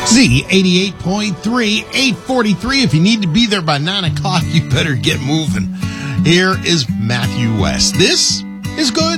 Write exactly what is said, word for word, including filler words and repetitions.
Z eighty-eight point three, eight forty-three. If you need to be there by nine o'clock, you better get moving. Here is Matthew West. This is good.